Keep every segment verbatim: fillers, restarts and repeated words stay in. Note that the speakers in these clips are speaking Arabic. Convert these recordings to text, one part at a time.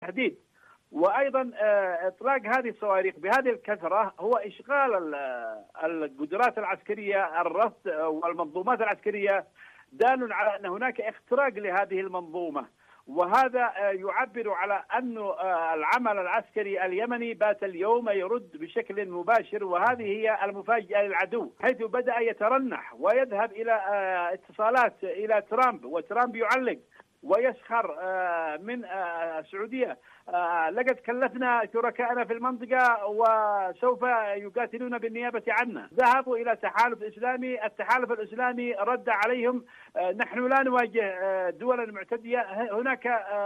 التهديد. وأيضا إطلاق هذه الصواريخ بهذه الكثرة هو إشغال القدرات العسكرية، الرصد والمنظومات العسكرية، دال على أن هناك اختراق لهذه المنظومة، وهذا يعبر على أن العمل العسكري اليمني بات اليوم يرد بشكل مباشر، وهذه هي المفاجأة للعدو، حيث بدأ يترنح ويذهب إلى اتصالات إلى ترامب، وترامب يعلق ويسخر من السعودية. لقد كلفنا شركائنا في المنطقة وسوف يقاتلون بالنيابة عنا. ذهبوا إلى تحالف إسلامي، التحالف الإسلامي رد عليهم: نحن لا نواجه دولا معتدية، هناك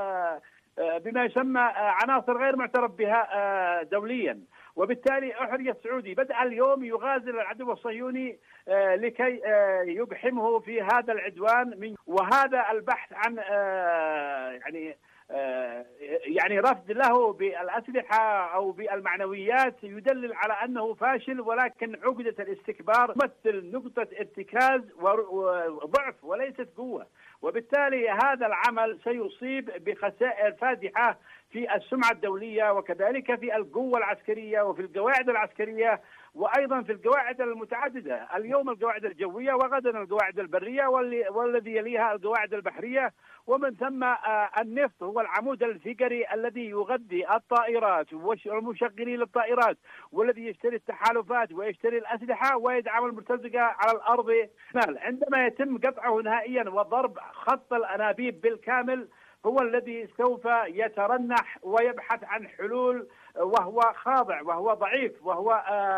بما يسمى عناصر غير معترف بها دوليا. وبالتالي أحرج السعودي، بدأ اليوم يغازل العدو الصهيوني لكي يقحمه في هذا العدوان من وهذا البحث عن يعني يعني رفض له بالأسلحة أو بالمعنويات يدلل على أنه فاشل، ولكن عقدة الاستكبار تمثل نقطة ارتكاز وضعف وليست قوة. وبالتالي هذا العمل سيصيب بخسائر فادحة في السمعة الدولية، وكذلك في القوة العسكرية وفي القواعد العسكرية، وأيضا في القواعد المتعددة. اليوم القواعد الجوية، وغدا القواعد البرية، والذي يليها القواعد البحرية، ومن ثم النفط هو العمود الفقري الذي يغذي الطائرات والمشغلين للطائرات، والذي يشتري التحالفات ويشتري الأسلحة ويدعم المرتزقة على الأرض. عندما يتم قطعه نهائيا وضرب خط الأنابيب بالكامل، هو الذي سوف يترنح ويبحث عن حلول، وهو خاضع وهو ضعيف، وهو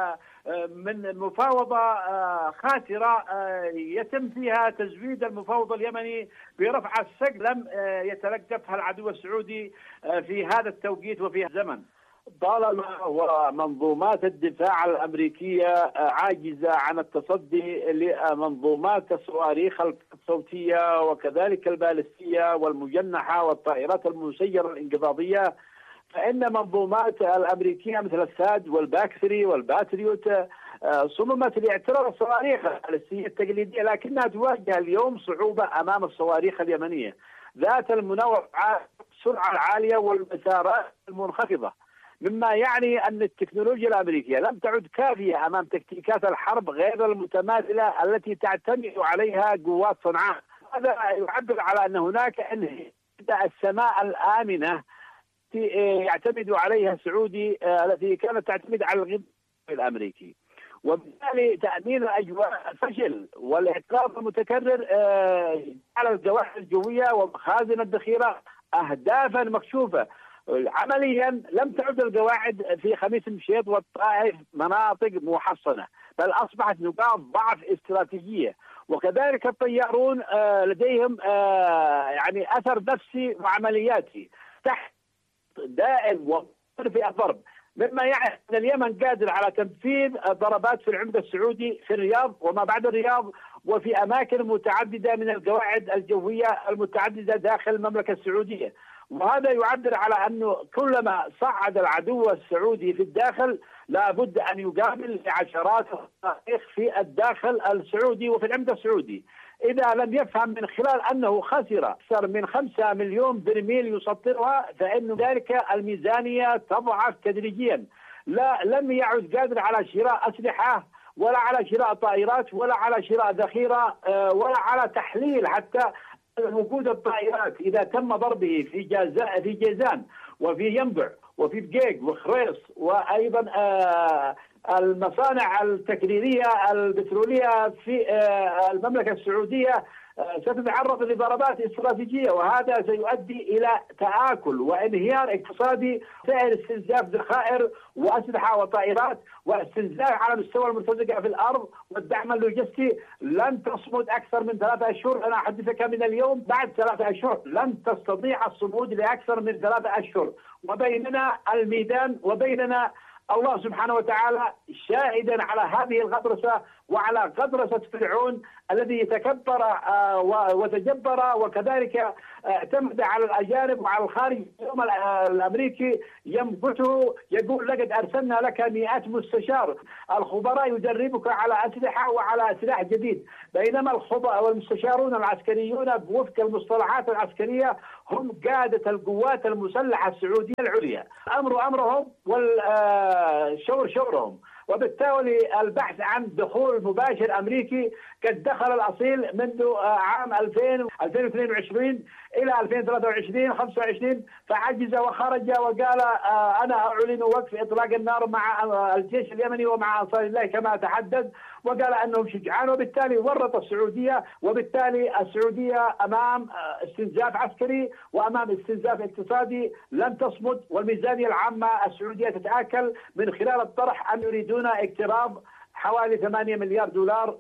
من مفاوضة خاسرة يتم فيها تزويد المفاوض اليمني برفع السقف لم يتلقفها العدو السعودي في هذا التوقيت وفي الزمن. طالما ومنظومات الدفاع الأمريكية عاجزة عن التصدي لمنظومات الصواريخ الصوتية وكذلك البالستية والمجنحة والطائرات المسيرة الانقضاضية، فإن منظومات الأمريكية مثل الساد والباكثري والباتريوت صممت لاعتراض الصواريخ البالستية التقليدية، لكنها تواجه اليوم صعوبة أمام الصواريخ اليمنية ذات المنوع السرعة العالية والمسارات المنخفضة، مما يعني أن التكنولوجيا الأمريكية لم تعد كافية أمام تكتيكات الحرب غير المتماثلة التي تعتمد عليها قوات صنعاء. هذا يعبر على أن هناك انهيار السماء الآمنة يعتمد عليها السعودي التي كانت تعتمد على الغذاء الأمريكي، وبالتالي تأمين الأجواء فشل والإحقاق المتكرر على القواعد الجوية ومخازن الذخيرة أهدافا مكشوفة. عمليا لم تعد القواعد في خميس مشيط والطائف مناطق محصنة، بل أصبحت نقاط ضعف استراتيجية، وكذلك الطيارون لديهم يعني أثر نفسي وعملياتي تحت دائم وفي الضرب، مما يعني أن اليمن قادر على تنفيذ ضربات في العمق السعودي في الرياض وما بعد الرياض وفي أماكن متعددة من القواعد الجوية المتعددة داخل المملكة السعودية. وهذا يعبر على أنه كلما صعد العدو السعودي في الداخل لابد أن يقابل عشرات الصواريخ في الداخل السعودي وفي العمق السعودي. إذا لم يفهم من خلال أنه خسر أكثر من خمسة مليون برميل يسطرها، فإن ذلك الميزانية تضعف تدريجيا. لا لم يعد قادر على شراء أسلحة ولا على شراء طائرات ولا على شراء ذخيرة ولا على تحليل حتى وجود الطائرات إذا تم ضربه في جازان في جيزان وفي ينبع وفي بقيق وخريص، وأيضا آه المصانع التكريرية البترولية في آه المملكة السعودية آه ستتعرض لضربات استراتيجية، وهذا سيؤدي إلى تآكل وانهيار اقتصادي، سائر استنزاف ذخائر وأسلحة وطائرات واستنزاف على مستوى المرتزقة في الأرض والدعم اللوجستي. لن تصمد أكثر من ثلاثة أشهر، أنا أحدثك من اليوم، بعد ثلاثة أشهر لن تستطيع الصمود لأكثر من ثلاثة أشهر، وبيننا الميدان وبيننا الله سبحانه وتعالى شاهدا على هذه الغطرسة وعلى غطرسة فرعون الذي تكبر وتجبر وكذلك اعتمد على الأجانب وعلى الخارج. اليوم الأمريكي يمقته يقول لقد أرسلنا لك مئات مستشار، الخبراء يدربك على أسلحة وعلى سلاح جديد، بينما الخبراء والمستشارون العسكريون بوفق المصطلحات العسكرية هم قادة القوات المسلحة السعودية العليا، الأمر أمرهم والشور شورهم. وبالتالي البحث عن دخول مباشر أمريكي قد دخل الأصيل منذ عام ألفين ألفين واثنين وعشرين إلى ألفين وثلاثة وعشرين خمسة وعشرين، فعجز وخرج وقال أنا أعلن وقف إطلاق النار مع الجيش اليمني ومع أنصار الله كما تحدث، وقال أنهم شجعان، وبالتالي ورط السعودية، وبالتالي السعودية أمام استنزاف عسكري وأمام استنزاف اقتصادي لن تصمد، والميزانية العامة السعودية تتآكل من خلال الطرح أن يريدون اقتراض حوالي ثمانية مليار دولار.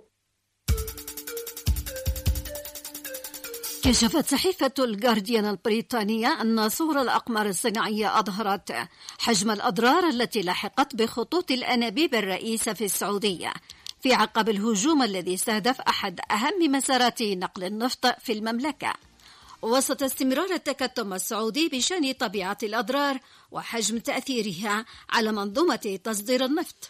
كشفت صحيفة الجارديان البريطانية أن صور الأقمار الصناعية أظهرت حجم الأضرار التي لحقت بخطوط الأنابيب الرئيسة في السعودية في عقب الهجوم الذي استهدف أحد أهم مسارات نقل النفط في المملكة، وسط استمرار التكتم السعودي بشأن طبيعة الأضرار وحجم تأثيرها على منظومة تصدير النفط.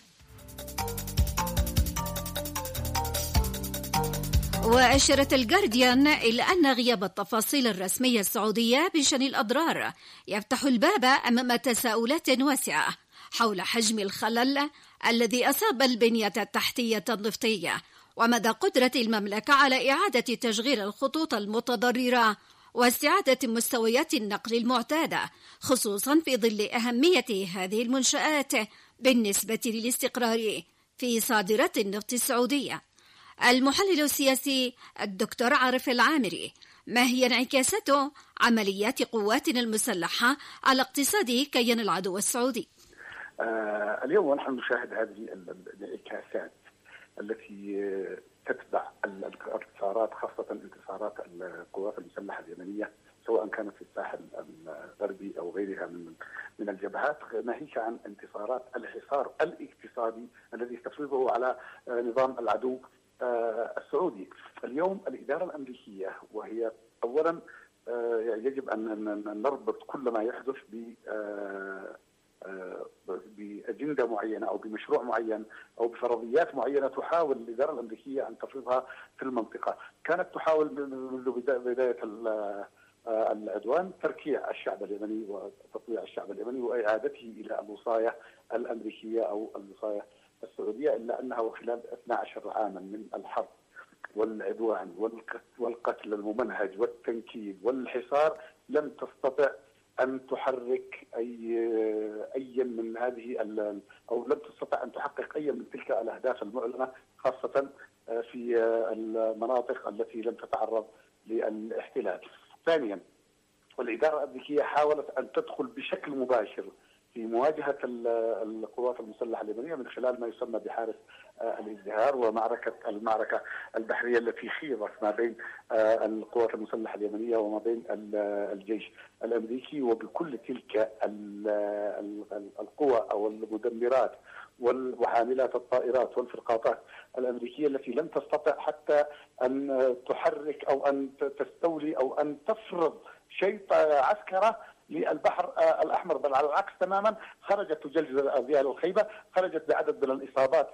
وأشرت الجارديان إلى أن غياب التفاصيل الرسمية السعودية بشأن الأضرار يفتح الباب أمام تساؤلات واسعة حول حجم الخلل الذي أصاب البنية التحتية النفطية ومدى قدرة المملكة على إعادة تشغيل الخطوط المتضررة واستعادة مستويات النقل المعتادة، خصوصا في ظل أهمية هذه المنشآت بالنسبة للاستقرار في صادرات النفط السعودية. المحلل السياسي الدكتور عارف العامري: ما هي انعكاسات عمليات قواتنا المسلحة على اقتصاد كيان العدو السعودي؟ آه اليوم نحن نشاهد هذه الانعكاسات التي تتبع الانتصارات، خاصة انتصارات القوات المسلحة اليمنية سواء كانت في الساحل الغربي أو غيرها من من الجبهات، ناهيك عن انتصارات الحصار الاقتصادي الذي تفرضه على نظام العدو السعودي. اليوم الإدارة الأمريكية، وهي أولا يجب أن نربط كل ما يحدث ب بأجندة معينة أو بمشروع معين أو بفرضيات معينة تحاول الإدارة الأمريكية أن تفرضها في المنطقة. كانت تحاول منذ بداية العدوان تركيع الشعب اليمني وتطويع الشعب اليمني وإعادته إلى الوصاية الأمريكية أو الوصاية السعودية، إلا أنها خلال اثنا عشر عاما من الحرب والعدوان والقتل الممنهج والتنكيل والحصار لم تستطع أن تحرك أي أي من هذه أو لم تستطع أن تحقق أي من تلك الأهداف المعلنة، خاصة في المناطق التي لم تتعرض للاحتلال. ثانيا، والإدارة الأمريكية حاولت أن تدخل بشكل مباشر في مواجهة القوات المسلحة اليمنية من خلال ما يسمى بحارس الازدهار ومعركة المعركة البحرية التي خيضت ما بين القوات المسلحة اليمنية وما بين الجيش الأمريكي، وبكل تلك القوى أو المدمرات وحاملات الطائرات والفرقاطات الأمريكية التي لم تستطع حتى أن تحرك أو أن تستولي أو أن تفرض شيء عسكرة للبحر الأحمر، بل على العكس تماما خرجت تجلجل أذيال الخيبة، خرجت بعدد من الإصابات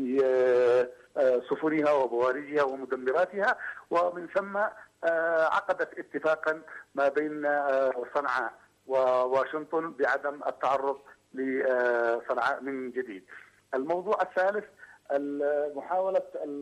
لسفنها وبوارجها ومدمراتها، ومن ثم عقدت اتفاقا ما بين صنعاء وواشنطن بعدم التعرض لصنعاء من جديد. الموضوع الثالث محاولة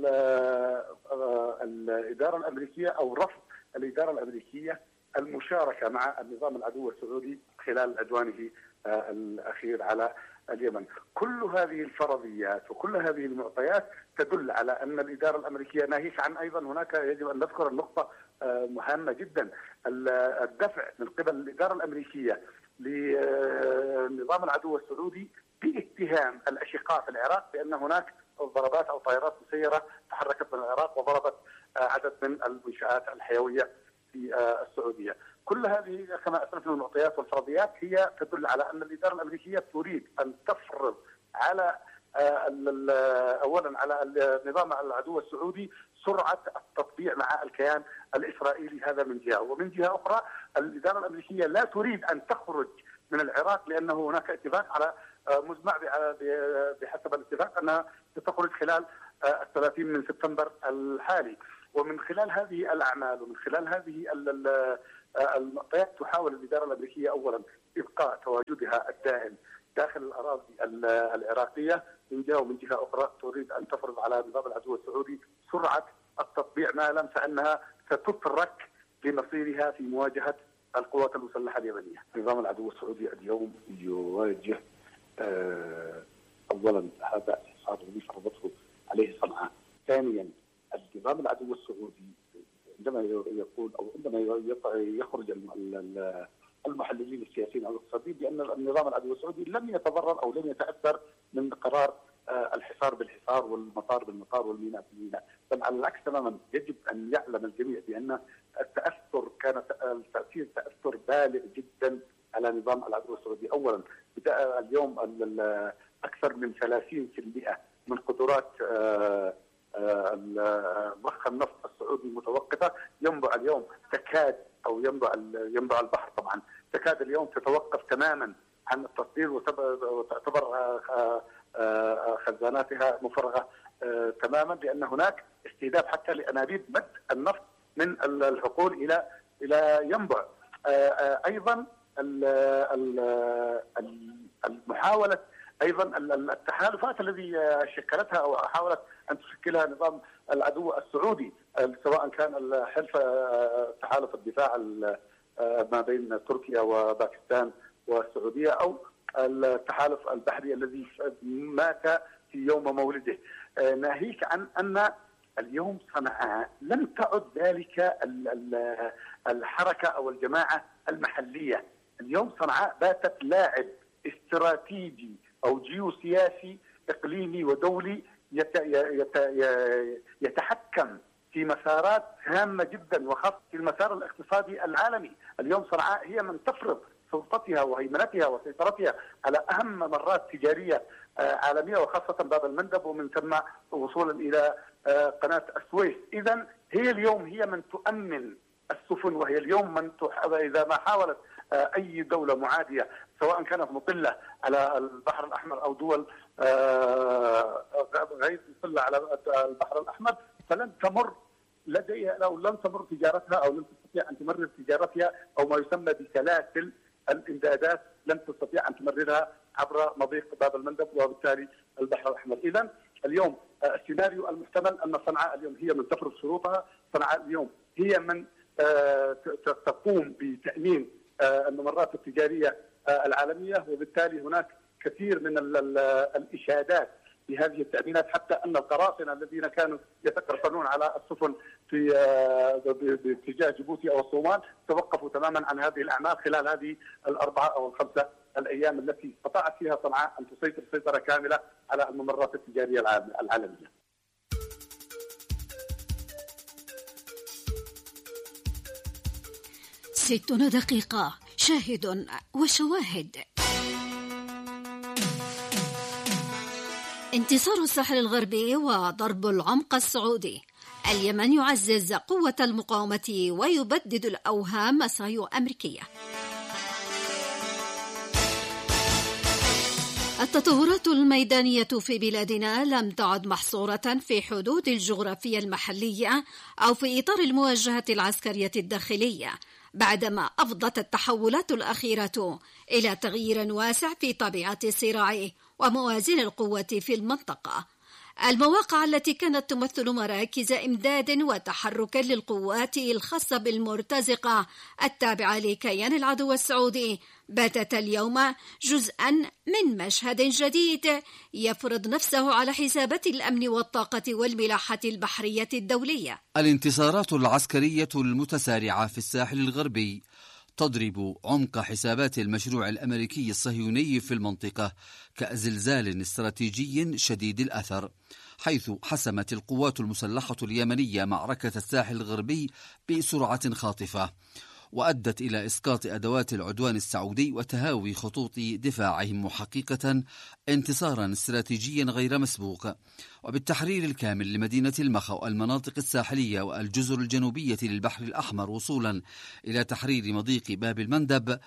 الإدارة الأمريكية أو رفض الإدارة الأمريكية المشاركة مع النظام العدو السعودي خلال عدوانه الأخير على اليمن. كل هذه الفرضيات وكل هذه المعطيات تدل على أن الإدارة الأمريكية، ناهيك عن أيضا هناك يجب أن نذكر النقطة مهمة جدا، الدفع من قبل الإدارة الأمريكية لنظام العدو السعودي باتهام الأشقاء في العراق بأن هناك ضربات أو طائرات مسيرة تحركت من العراق وضربت عدد من المنشآت الحيوية في السعودية. كل هذه كما أسلفنا المعطيات والفرضيات هي تدل على أن الإدارة الأمريكية تريد أن تفرض على أولا على النظام العدو السعودي سرعة التطبيع مع الكيان الإسرائيلي، هذا من جهة. ومن جهة أخرى الإدارة الأمريكية لا تريد أن تخرج من العراق، لأنه هناك اتفاق على مجمع بحسب الاتفاق أنها ستخرج خلال الثلاثين من سبتمبر الحالي. ومن خلال هذه الأعمال ومن خلال هذه المعطيات تحاول الإدارة الأمريكية أولا إبقاء تواجدها الدائم داخل الأراضي العراقية من جهة، ومن جهة أخرى تريد أن تفرض على نظام العدو السعودي سرعة التطبيع، ما لم فإنها ستترك لمصيرها في مواجهة القوات المسلحة اليمنية. نظام العدو السعودي اليوم يواجه أولا هذا الاقتصاد الذي فرضته عليه صنعاء. ثانيا النظام العدو السعودي عندما يقول أو عندما يخرج المحللين السياسيين او الاقتصاديين بان النظام العدو السعودي لم يتضرر او لم يتاثر من قرار الحصار بالحصار والمطار بالمطار والميناء بالميناء، بل على العكس تماما. يجب ان يعلم الجميع بان التاثر كان التاثير تاثر بالغ جدا على نظام العدو السعودي. اولا بدا اليوم اكثر من ثلاثين بالمئة من قدرات ضخ النفط السعودي المتوقفه ينبع اليوم تكاد او ينبع ينبع البحر طبعا تكاد اليوم تتوقف تماما عن التصدير وتعتبر خزاناتها مفرغه تماما، لان هناك استهداف حتى لانابيب مد النفط من الحقول الى الى ينبع. ايضا المحاوله ايضا التحالفات الذي شكلتها او حاولت ان تشكلها نظام العدو السعودي، سواء كان حلف تحالف الدفاع ما بين تركيا وباكستان والسعوديه او التحالف البحري الذي مات في يوم مولده. ناهيك عن ان اليوم صنعاء لم تعد ذلك الحركه او الجماعه المحليه. اليوم صنعاء باتت لاعب استراتيجي او جيوسياسي اقليمي ودولي يتحكم في مسارات هامه جدا، وخاصه في المسار الاقتصادي العالمي. اليوم صنعاء هي من تفرض سلطتها وهيمنتها وسيطرتها على اهم ممرات تجاريه عالميه، وخاصه باب المندب ومن ثم وصولا الى قناه السويس. اذا هي اليوم هي من تؤمن السفن، وهي اليوم من اذا ما حاولت اي دوله معاديه سواء كانت مطله على البحر الاحمر او دول غير مطله على البحر الاحمر فلن تمر لديها او لن تمر تجارتها او لن تستطيع ان تمرر تجارتها او ما يسمى بسلاسل الامدادات لن تستطيع ان تمررها عبر مضيق باب المندب وبالتالي البحر الاحمر. اذا اليوم السيناريو المحتمل ان صنعاء اليوم هي من تفرض شروطها، صنعاء اليوم هي من تقوم بتامين الممرات التجاريه العالميه، وبالتالي هناك كثير من الاشادات بهذه التامينات، حتى ان القراصنه الذين كانوا يتقرصنون على السفن في باتجاه جيبوتي او الصومال توقفوا تماما عن هذه الاعمال خلال هذه الاربعه او الخمسه الايام التي استطاعت فيها صنعاء ان تسيطر سيطره كامله على الممرات التجاريه العالميه. ستون دقيقة، شاهد وشواهد. انتصار الساحل الغربي وضرب العمق السعودي. اليمن يعزز قوة المقاومة ويبدد الأوهام مسايو أمريكية. التطورات الميدانية في بلادنا لم تعد محصورة في حدود الجغرافية المحلية أو في إطار المواجهة العسكرية الداخلية، بعدما أفضت التحولات الأخيرة إلى تغيير واسع في طبيعة الصراع وموازين القوة في المنطقة. المواقع التي كانت تمثل مراكز إمداد وتحرك للقوات الخاصة بالمرتزقة التابعة لكيان العدو السعودي باتت اليوم جزءا من مشهد جديد يفرض نفسه على حسابات الأمن والطاقة والملاحة البحرية الدولية. الانتصارات العسكرية المتسارعة في الساحل الغربي تضرب عمق حسابات المشروع الأمريكي الصهيوني في المنطقة كزلزال استراتيجي شديد الأثر، حيث حسمت القوات المسلحة اليمنية معركة الساحل الغربي بسرعة خاطفة، وأدت إلى إسقاط أدوات العدوان السعودي وتهاوي خطوط دفاعهم، وحقيقة انتصارا استراتيجيا غير مسبوق. وبالتحرير الكامل لمدينة المخا والمناطق الساحلية والجزر الجنوبية للبحر الأحمر وصولا إلى تحرير مضيق باب المندب،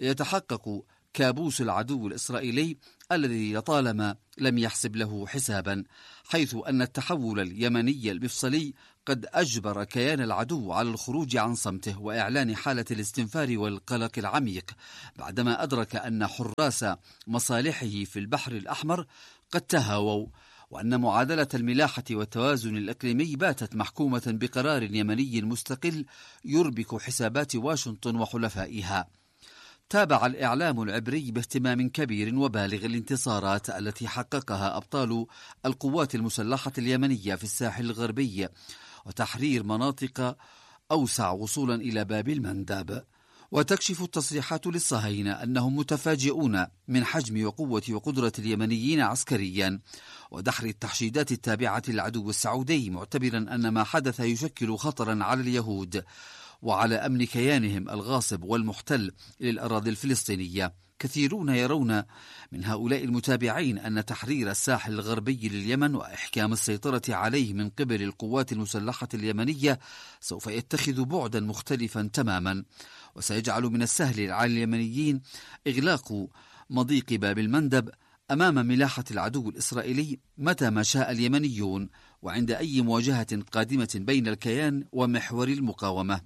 يتحقق كابوس العدو الإسرائيلي الذي لطالما لم يحسب له حسابا، حيث أن التحول اليمني المفصلي قد أجبر كيان العدو على الخروج عن صمته وإعلان حالة الاستنفار والقلق العميق، بعدما أدرك أن حراس مصالحه في البحر الأحمر قد تهاووا، وأن معادلة الملاحة والتوازن الإقليمي باتت محكومة بقرار يمني مستقل يربك حسابات واشنطن وحلفائها. تابع الإعلام العبري باهتمام كبير وبالغ الانتصارات التي حققها أبطال القوات المسلحة اليمنية في الساحل الغربي وتحرير مناطق أوسع وصولا إلى باب المندب. وتكشف التصريحات للصهاينة أنهم متفاجئون من حجم وقوة وقدرة اليمنيين عسكريا ودحر التحشيدات التابعة للعدو السعودي، معتبرا أن ما حدث يشكل خطرا على اليهود وعلى أمن كيانهم الغاصب والمحتل للأراضي الفلسطينية. كثيرون يرون من هؤلاء المتابعين أن تحرير الساحل الغربي لليمن وإحكام السيطرة عليه من قبل القوات المسلحة اليمنية سوف يتخذ بعدا مختلفا تماما، وسيجعل من السهل على اليمنيين إغلاق مضيق باب المندب أمام ملاحة العدو الإسرائيلي متى ما شاء اليمنيون، وعند أي مواجهة قادمة بين الكيان ومحور المقاومة.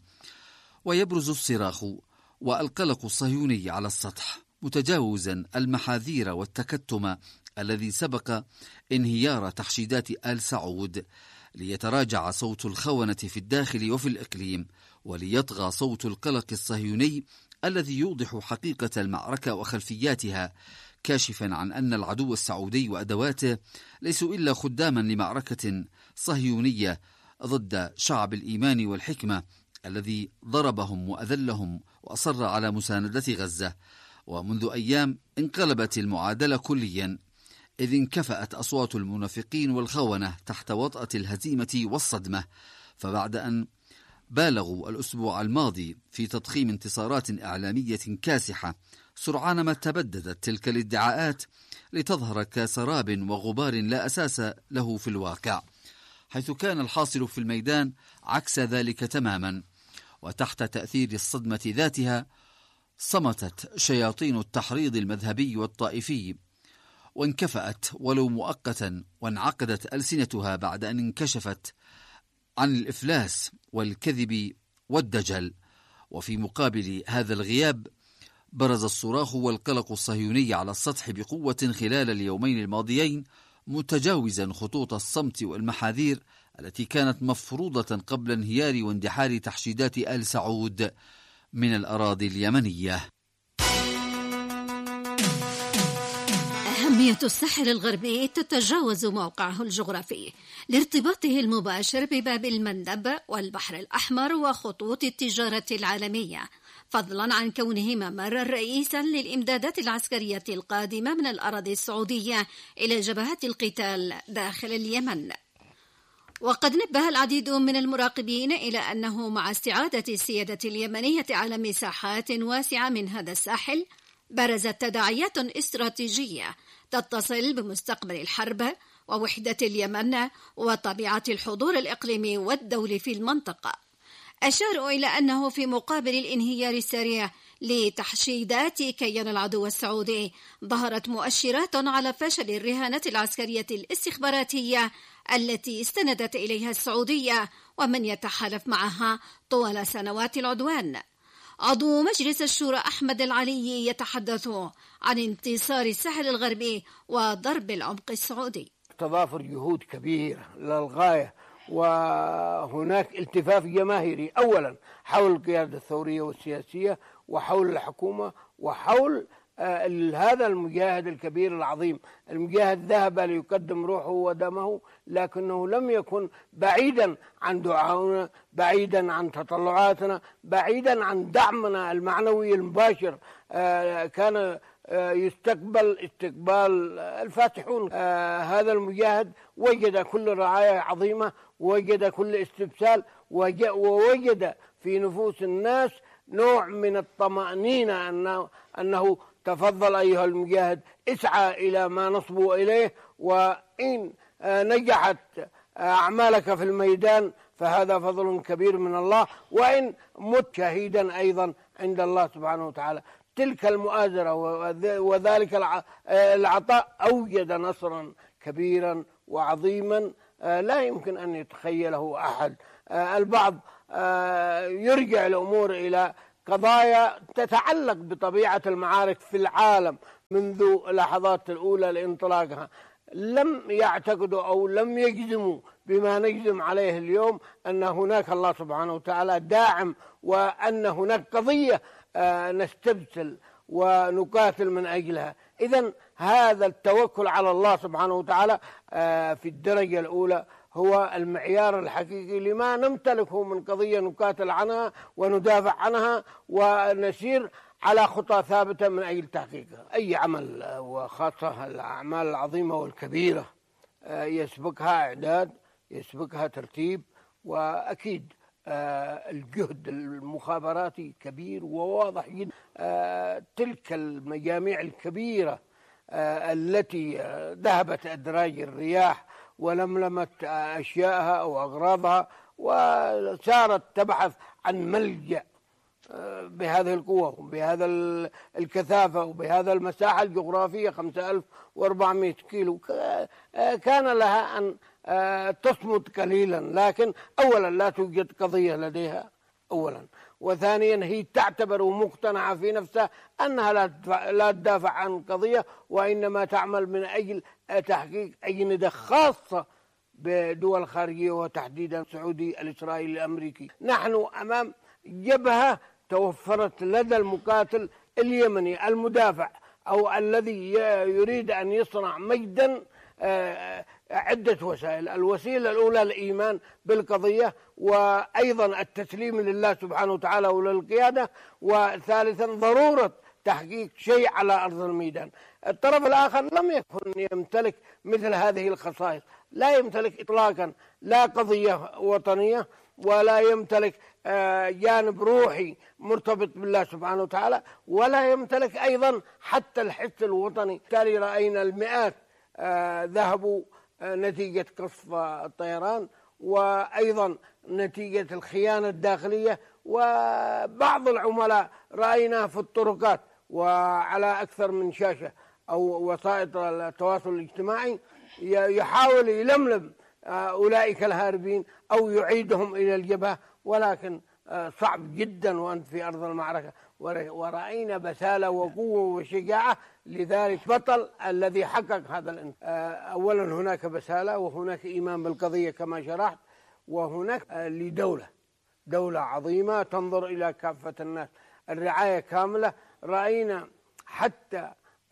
ويبرز الصراخ والقلق الصهيوني على السطح متجاوزا المحاذير والتكتم الذي سبق انهيار تحشيدات آل سعود، ليتراجع صوت الخونة في الداخل وفي الإقليم، وليطغى صوت القلق الصهيوني الذي يوضح حقيقة المعركة وخلفياتها، كاشفا عن أن العدو السعودي وأدواته ليسوا إلا خداما لمعركة صهيونية ضد شعب الإيمان والحكمة الذي ضربهم وأذلهم وأصر على مساندة غزة. ومنذ أيام انقلبت المعادلة كليا، إذ انكفأت أصوات المنافقين والخونة تحت وطأة الهزيمة والصدمة. فبعد أن بالغوا الأسبوع الماضي في تضخيم انتصارات إعلامية كاسحة، سرعان ما تبددت تلك الادعاءات لتظهر كسراب وغبار لا أساس له في الواقع، حيث كان الحاصل في الميدان عكس ذلك تماما. وتحت تأثير الصدمة ذاتها صمتت شياطين التحريض المذهبي والطائفي، وانكفأت ولو مؤقتا، وانعقدت ألسنتها بعد أن انكشفت عن الإفلاس والكذب والدجل. وفي مقابل هذا الغياب برز الصراخ والقلق الصهيوني على السطح بقوة خلال اليومين الماضيين، متجاوزا خطوط الصمت والمحاذير التي كانت مفروضة قبل انهيار واندحار تحشيدات آل سعود من الأراضي اليمنية. أهمية الساحل الغربي تتجاوز موقعه الجغرافي لارتباطه المباشر بباب المندب والبحر الأحمر وخطوط التجارة العالمية، فضلا عن كونه ممرا رئيسا للإمدادات العسكرية القادمة من الأراضي السعودية إلى جبهات القتال داخل اليمن. وقد نبه العديد من المراقبين إلى أنه مع استعادة السيادة اليمنية على مساحات واسعة من هذا الساحل، برزت تداعيات استراتيجية تتصل بمستقبل الحرب ووحدة اليمن وطبيعة الحضور الإقليمي والدولي في المنطقة. أشاروا إلى أنه في مقابل الانهيار السريع لتحشيدات كيان العدو السعودي، ظهرت مؤشرات على فشل الرهانات العسكرية الاستخباراتية التي استندت إليها السعودية ومن يتحالف معها طوال سنوات العدوان. عضو مجلس الشورى أحمد العلي يتحدث عن انتصار الساحل الغربي وضرب العمق السعودي. تضافر جهود كبيرة للغاية، وهناك التفاف جماهيري أولا حول القيادة الثورية والسياسية وحول الحكومة وحول هذا المجاهد الكبير العظيم. المجاهد ذهب ليقدم روحه ودمه، لكنه لم يكن بعيدا عن دعائنا، بعيدا عن تطلعاتنا، بعيدا عن دعمنا المعنوي المباشر. كان يستقبل استقبال الفاتحون. هذا المجاهد وجد كل رعاية عظيمة، وجد كل استبسال، ووجد في نفوس الناس نوع من الطمأنينة أنه, أنه تفضل أيها المجاهد، اسعى إلى ما نصبو إليه، وإن نجحت أعمالك في الميدان فهذا فضل كبير من الله، وإن مت شهيدا أيضا عند الله سبحانه وتعالى. تلك المؤازرة وذلك العطاء أوجد نصرا كبيرا وعظيما لا يمكن أن يتخيله أحد. البعض يرجع الأمور إلى قضايا تتعلق بطبيعة المعارك في العالم منذ اللحظات الأولى لانطلاقها، لم يعتقدوا أو لم يجزموا بما نجزم عليه اليوم أن هناك الله سبحانه وتعالى داعم، وأن هناك قضية نستبسل ونقاتل من أجلها. إذن هذا التوكل على الله سبحانه وتعالى في الدرجة الأولى هو المعيار الحقيقي لما نمتلكه من قضية نقاتل عنها وندافع عنها ونسير على خطى ثابتة من أجل تحقيقها. أي عمل وخاصة الأعمال العظيمة والكبيرة يسبقها إعداد، يسبقها ترتيب، وأكيد الجهد المخابراتي كبير وواضح جدا. تلك المجاميع الكبيرة التي ذهبت أدراج الرياح ولملمت أشياءها أو أغراضها وسارت تبحث عن ملجأ بهذه القوة وبهذا الكثافة وبهذا المساحة الجغرافية خمسة آلاف وأربعمائة كيلو، كان لها أن تصمت قليلا، لكن أولا لا توجد قضية لديها أولا، وثانيا هي تعتبر مقتنعة في نفسها أنها لا تدافع عن قضية وإنما تعمل من أجل تحقيق أجندة خاصة بدول خارجية وتحديدا السعودي الإسرائيلي الأمريكي. نحن أمام جبهة توفرت لدى المقاتل اليمني المدافع أو الذي يريد أن يصنع مجدا عدة وسائل. الوسيلة الأولى الإيمان بالقضية، وأيضا التسليم لله سبحانه وتعالى وللقيادة، وثالثا ضرورة تحقيق شيء على أرض الميدان. الطرف الآخر لم يكن يمتلك مثل هذه الخصائص، لا يمتلك إطلاقا لا قضية وطنية ولا يمتلك جانب روحي مرتبط بالله سبحانه وتعالى، ولا يمتلك أيضا حتى الحس الوطني. بالتالي رأينا المئات ذهبوا نتيجة قصف الطيران، وأيضا نتيجة الخيانة الداخلية، وبعض العملاء رأينا في الطرقات وعلى أكثر من شاشة أو وسائط التواصل الاجتماعي يحاول يلملم أولئك الهاربين أو يعيدهم إلى الجبهة، ولكن صعب جدا وأنت في أرض المعركة. ورأينا بسالة وقوة وشجاعة، لذلك بطل الذي حقق هذا الانتصار. أولا هناك بسالة وهناك إيمان بالقضية كما شرحت، وهناك لدولة دولة عظيمة تنظر إلى كافة الناس، الرعاية كاملة. رأينا حتى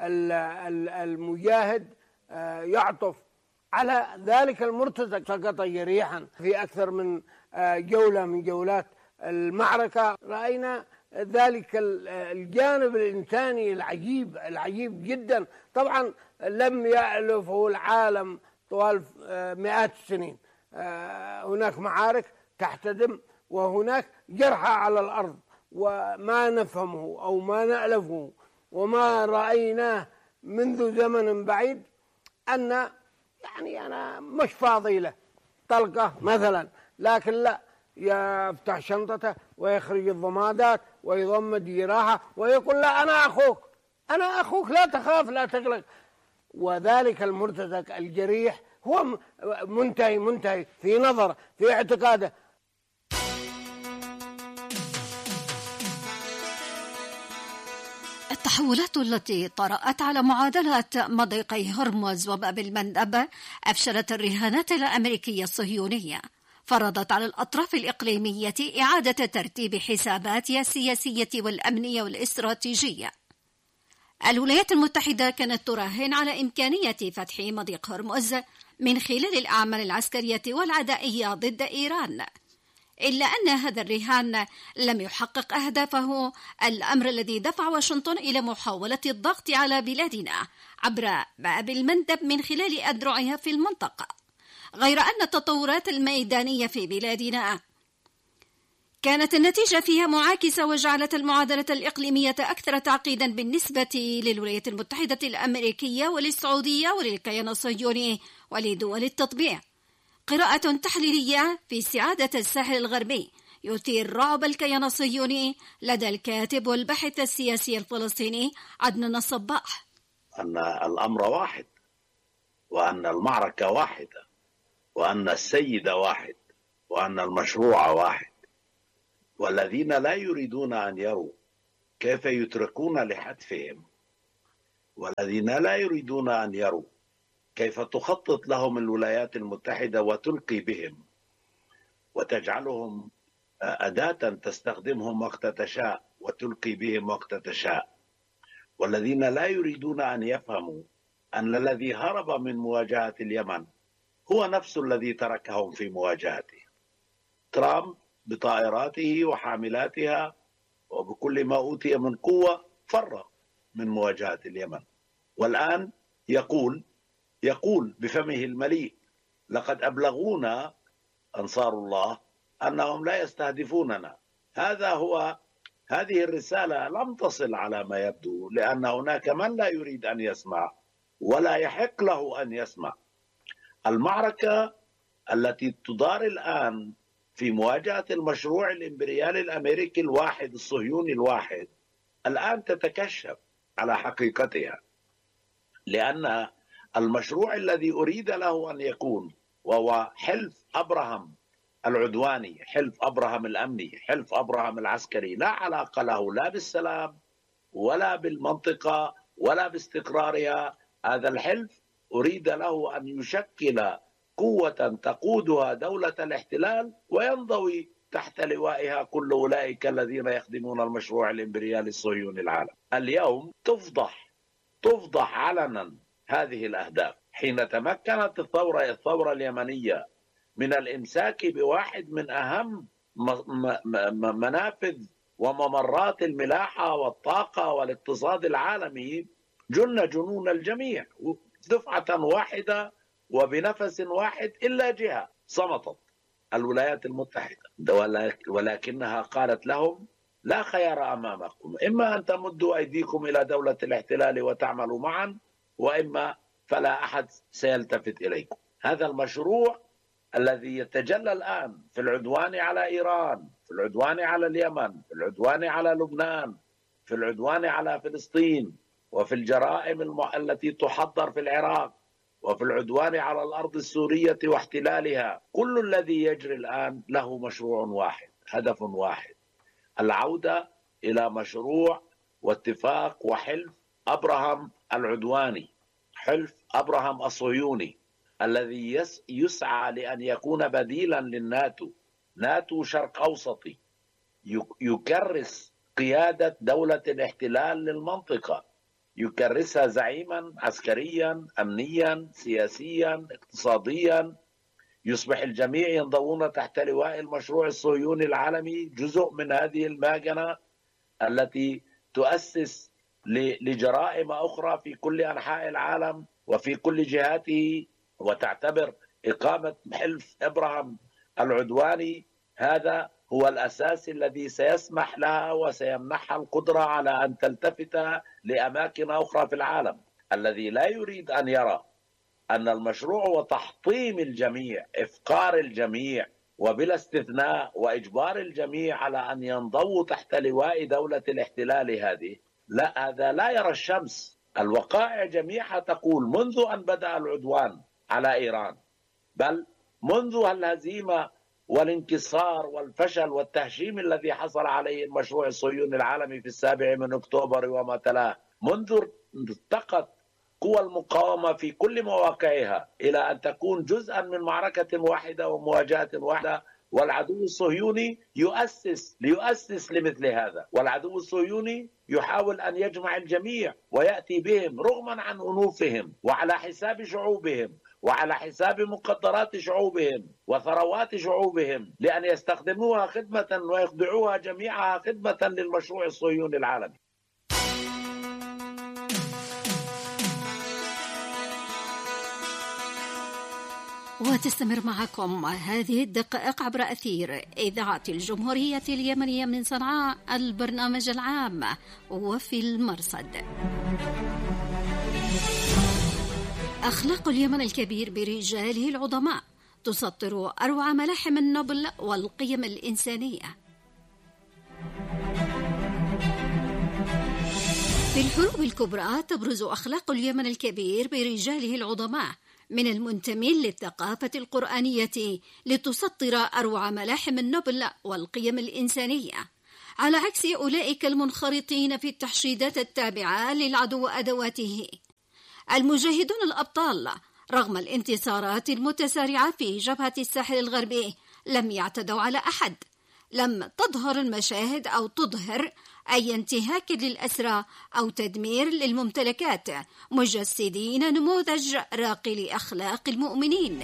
المجاهد يعطف على ذلك المرتزق سقط جريحا في أكثر من جولة من جولات المعركة. رأينا ذلك الجانب الإنساني العجيب العجيب جدا، طبعا لم يألفه العالم طوال مئات السنين. هناك معارك تحتدم وهناك جرحى على الأرض، وما نفهمه أو ما نألفه وما رأيناه منذ زمن بعيد أن يعني أنا مش فاضي طلقة مثلا، لكن لا، يفتح شنطته ويخرج الضمادات ويضمد جراحه ويقول لا أنا أخوك أنا أخوك لا تخاف لا تقلق. وذلك المرتزق الجريح هو منتهي منتهي في نظره في اعتقاده. التحولات التي طرأت على معادلة مضيقي هرمز وباب المندب أفشلت الرهانات الأمريكية الصهيونية، فرضت على الأطراف الإقليمية إعادة ترتيب حساباتها السياسية والأمنية والاستراتيجية. الولايات المتحدة كانت تراهن على إمكانية فتح مضيق هرمز من خلال الأعمال العسكرية والعدائية ضد إيران، إلا أن هذا الرهان لم يحقق أهدافه، الأمر الذي دفع واشنطن إلى محاولة الضغط على بلادنا عبر باب المندب من خلال أذرعها في المنطقة. غير أن التطورات الميدانية في بلادنا كانت النتيجة فيها معاكسة وجعلت المعادلة الإقليمية أكثر تعقيدا بالنسبة للولايات المتحدة الأمريكية وللسعودية وللكيان الصهيوني ولدول التطبيع. قراءة تحليلية في سعادة الساحل الغربي يثير رعب الكيان الصهيوني لدى الكاتب والباحث السياسي الفلسطيني عدنان الصباح. أن الأمر واحد، وأن المعركة واحدة، وأن السيد واحد، وأن المشروع واحد، والذين لا يريدون أن يروا كيف يتركون لحتفهم، والذين لا يريدون أن يروا كيف تخطط لهم الولايات المتحدة وتلقي بهم وتجعلهم أداة تستخدمهم وقت تشاء وتلقي بهم وقت تشاء، والذين لا يريدون أن يفهموا أن الذي هرب من مواجهة اليمن هو نفس الذي تركهم في مواجهته. ترامب بطائراته وحاملاتها وبكل ما أوتي من قوة فر من مواجهة اليمن، والآن يقول يقول بفمه المليء لقد أبلغونا أنصار الله أنهم لا يستهدفوننا. هذا هو هذه الرسالة لم تصل على ما يبدو، لأن هناك من لا يريد أن يسمع ولا يحق له أن يسمع. المعركة التي تدار الآن في مواجهة المشروع الإمبريالي الأمريكي الواحد الصهيوني الواحد الآن تتكشف على حقيقتها، لأن المشروع الذي أريد له أن يكون وهو حلف أبراهام العدواني، حلف أبراهام الأمني، حلف أبراهام العسكري، لا علاقة له لا بالسلام ولا بالمنطقة ولا باستقرارها. هذا الحلف أريد له أن يشكل قوة تقودها دولة الاحتلال وينضوي تحت لوائها كل أولئك الذين يخدمون المشروع الإمبريالي الصهيوني العالم. اليوم تفضح تفضح علنا هذه الأهداف حين تمكنت الثورة الثورة اليمنية من الإمساك بواحد من أهم منافذ وممرات الملاحة والطاقة والاقتصاد العالمي. جن جنون الجميع دفعة واحدة وبنفس واحد إلا جهة صمتت، الولايات المتحدة، ولكنها قالت لهم لا خيار أمامكم، إما أن تمدوا أيديكم إلى دولة الاحتلال وتعملوا معا، وإما فلا أحد سيلتفت إليكم. هذا المشروع الذي يتجلى الآن في العدوان على إيران، في العدوان على اليمن، في العدوان على لبنان، في العدوان على فلسطين، وفي الجرائم الم... التي تحضر في العراق، وفي العدوان على الأرض السورية واحتلالها، كل الذي يجري الآن له مشروع واحد، هدف واحد: العودة إلى مشروع واتفاق وحلف أبراهام العدواني، حلف أبراهام الصهيوني الذي يس... يسعى لأن يكون بديلا للناتو، ناتو شرق أوسطي يكرس قيادة دولة الاحتلال للمنطقة، يكرسها زعيما عسكريا أمنيا سياسيا اقتصاديا، يصبح الجميع ينضوون تحت لواء المشروع الصهيوني العالمي، جزء من هذه الماجنة التي تؤسس لجرائم أخرى في كل أنحاء العالم وفي كل جهاته، وتعتبر إقامة حلف إبراهام العدواني هذا هو الأساس الذي سيسمح لها وسيمنحها القدرة على أن تلتفت لأماكن أخرى في العالم. الذي لا يريد أن يرى أن المشروع وتحطيم الجميع، إفقار الجميع وبلا استثناء وإجبار الجميع على أن ينضووا تحت لواء دولة الاحتلال هذه، لا، هذا لا يرى الشمس. الوقائع جميعها تقول منذ أن بدأ العدوان على إيران، بل منذ الهزيمة والانكسار والفشل والتهشيم الذي حصل عليه المشروع الصهيوني العالمي في السابع من أكتوبر وما تلاه، منذ ارتقت قوى المقاومة في كل مواقعها إلى أن تكون جزءا من معركة واحدة ومواجهة واحدة، والعدو الصهيوني يؤسس ليؤسس لمثل هذا، والعدو الصهيوني يحاول أن يجمع الجميع ويأتي بهم رغما عن أنوفهم وعلى حساب شعوبهم وعلى حساب مقدرات شعوبهم وثروات شعوبهم، لأن يستخدموها خدمة ويخضعوها جميعها خدمة للمشروع الصهيوني العالمي. وتستمر معكم هذه الدقائق عبر أثير إذاعة الجمهورية اليمنية من صنعاء، البرنامج العام وفي المرصد. أخلاق اليمن الكبير برجاله العظماء تسطر أروع ملاحم النبل والقيم الإنسانية. في الحروب الكبرى تبرز أخلاق اليمن الكبير برجاله العظماء من المنتمين للثقافة القرآنية لتسطر أروع ملاحم النبل والقيم الإنسانية، على عكس أولئك المنخرطين في التحشيدات التابعة للعدو وأدواته. المجاهدون الأبطال رغم الانتصارات المتسارعة في جبهة الساحل الغربي لم يعتدوا على أحد، لم تظهر المشاهد أو تظهر أي انتهاك للأسرى أو تدمير للممتلكات، مجسدين نموذج راقي لأخلاق المؤمنين.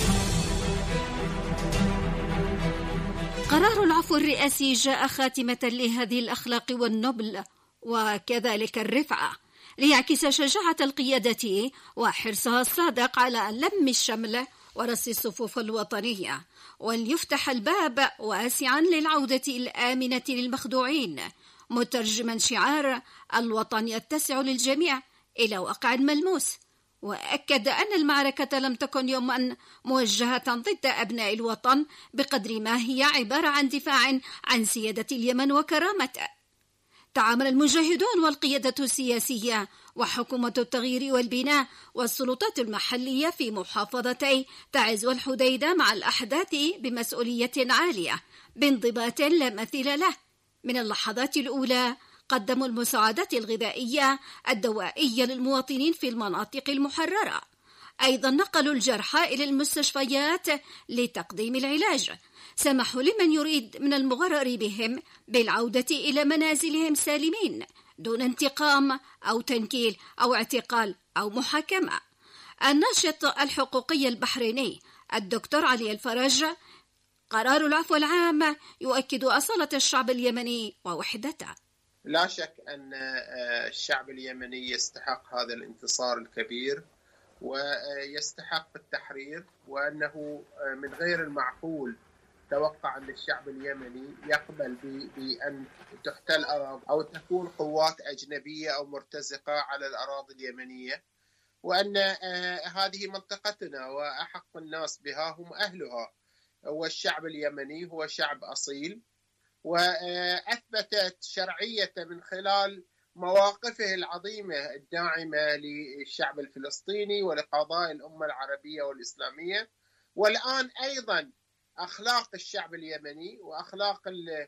قرار العفو الرئاسي جاء خاتمة لهذه الأخلاق والنبل وكذلك الرفعة، ليعكس شجاعة القيادة وحرصها الصادق على لم الشمل ورص الصفوف الوطنية، وليفتح الباب واسعا للعودة الآمنة للمخدوعين، مترجما شعار الوطن يتسع للجميع إلى واقع ملموس. وأكد أن المعركة لم تكن يوما موجهة ضد أبناء الوطن بقدر ما هي عبارة عن دفاع عن سيادة اليمن وكرامته. تعامل المجاهدون والقيادة السياسية وحكومة التغيير والبناء والسلطات المحلية في محافظتي تعز والحديدة مع الأحداث بمسؤولية عالية بانضباط لا مثيل له. من اللحظات الأولى قدموا المساعدات الغذائية الدوائية للمواطنين في المناطق المحررة، أيضا نقلوا الجرحى إلى المستشفيات لتقديم العلاج، سمحوا لمن يريد من المغرر بهم بالعودة إلى منازلهم سالمين دون انتقام أو تنكيل أو اعتقال أو محاكمة. الناشط الحقوقي البحريني الدكتور علي الفرج: قرار العفو العام يؤكد أصالة الشعب اليمني ووحدته. لا شك أن الشعب اليمني يستحق هذا الانتصار الكبير ويستحق التحرير، وأنه من غير المعقول توقع أن الشعب اليمني يقبل بأن تحتل أراضي أو تكون قوات أجنبية أو مرتزقة على الأراضي اليمنية، وأن هذه منطقتنا وأحق الناس بها هم أهلها. والشعب اليمني هو شعب أصيل، وأثبتت شرعيته من خلال مواقفه العظيمة الداعمة للشعب الفلسطيني ولقضايا الأمة العربية والإسلامية. والآن أيضا أخلاق الشعب اليمني وأخلاق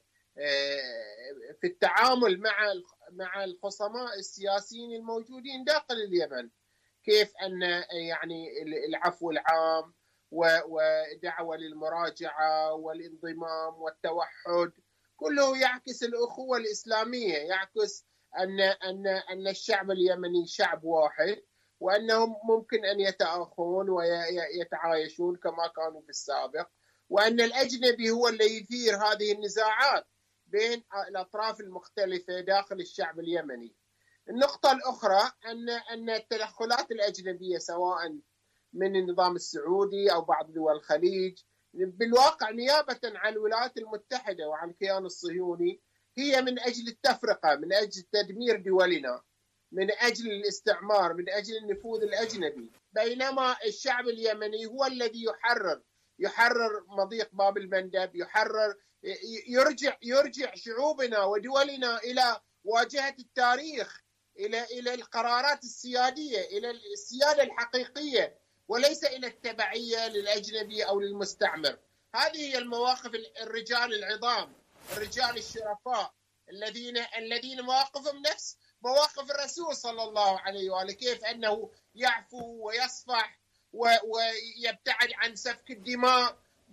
في التعامل مع مع الخصماء السياسيين الموجودين داخل اليمن، كيف أن يعني العفو العام ودعوة للمراجعة والانضمام والتوحد كله يعكس الأخوة الإسلامية، يعكس أن أن أن الشعب اليمني شعب واحد، وأنهم ممكن أن يتأخون ويتعايشون كما كانوا في السابق، وأن الأجنبي هو اللي يثير هذه النزاعات بين الأطراف المختلفة داخل الشعب اليمني. النقطة الأخرى أن أن التدخلات الأجنبية سواء من النظام السعودي أو بعض دول الخليج بالواقع نيابة عن الولايات المتحدة وعن الكيان الصهيوني هي من أجل التفرقة، من أجل تدمير دولنا، من أجل الاستعمار، من أجل النفوذ الأجنبي، بينما الشعب اليمني هو الذي يحرر يحرر مضيق باب المندب، يحرر يرجع يرجع شعوبنا ودولنا إلى واجهة التاريخ، إلى إلى القرارات السيادية، إلى السيادة الحقيقية، وليس إلى التبعية للأجنبي أو للمستعمر. هذه هي المواقف الرجال العظام، الرجال الشرفاء الذين الذين مواقفهم نفس مواقف الرسول صلى الله عليه وآله، كيف أنه يعفو ويصفح ويبتعد عن سفك الدماء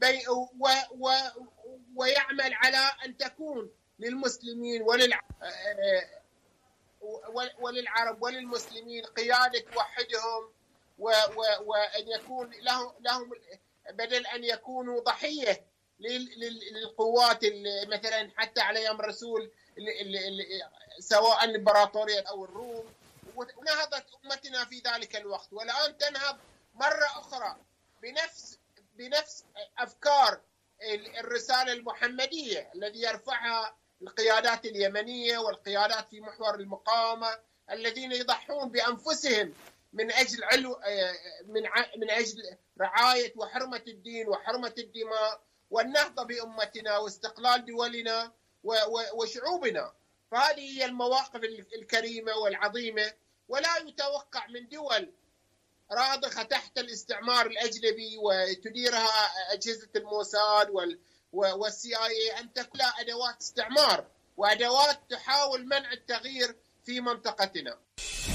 ويعمل على أن تكون للمسلمين وللعرب وللمسلمين قيادة توحدهم، وأن يكون لهم لهم بدل أن يكونوا ضحية للقوات مثلا حتى على أيام الرسول سواء الإمبراطورية أو الروم. ونهضت أمتنا في ذلك الوقت، والآن تنهض مرة أخرى بنفس بنفس أفكار الرسالة المحمدية الذي يرفعها القيادات اليمنية والقيادات في محور المقاومة الذين يضحون بأنفسهم من أجل علو من من أجل رعاية وحرمة الدين وحرمة الدماء والنهضة بأمتنا واستقلال دولنا وشعوبنا. فهذه هي المواقف الكريمة والعظيمة، ولا يتوقع من دول راضخة تحت الاستعمار الأجنبي وتديرها أجهزة الموساد والسي آي إي أن تكون أدوات استعمار وأدوات تحاول منع التغيير في منطقتنا.